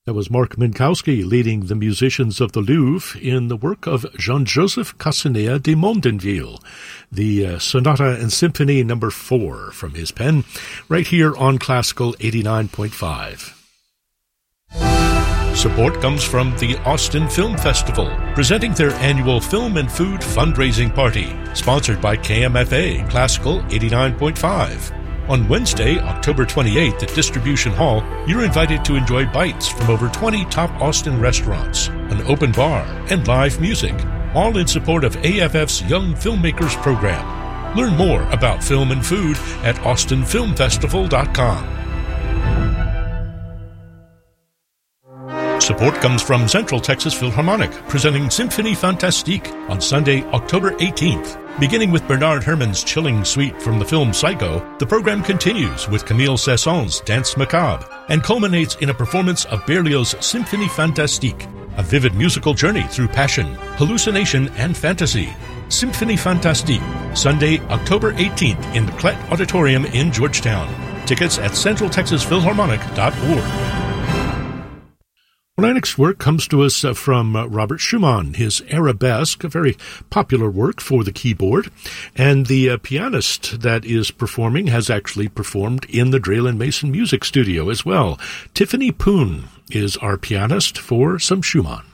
That was Mark Minkowski leading the musicians of the Louvre in the work of Jean-Joseph Castaneda de Mondenville, the Sonata and Symphony No. 4 from his pen, right here on Classical 89.5. Support comes from the Austin Film Festival, presenting their annual film and food fundraising party, sponsored by KMFA Classical 89.5. On Wednesday, October 28th at Distribution Hall, you're invited to enjoy bites from over 20 top Austin restaurants, an open bar, and live music, all in support of AFF's Young Filmmakers program. Learn more about film and food at austinfilmfestival.com. Support comes from Central Texas Philharmonic, presenting Symphonie Fantastique on Sunday, October 18th. Beginning with Bernard Herrmann's chilling suite from the film Psycho, the program continues with Camille Saint-Saëns's Danse Macabre and culminates in a performance of Berlioz's Symphonie Fantastique, a vivid musical journey through passion, hallucination, and fantasy. Symphonie Fantastique, Sunday, October 18th in the Klett Auditorium in Georgetown. Tickets at centraltexasphilharmonic.org. Well, our next work comes to us from Robert Schumann, his Arabesque, a very popular work for the keyboard. And the pianist that is performing has actually performed in the Draylen Mason Music Studio as well. Tiffany Poon is our pianist for some Schumann.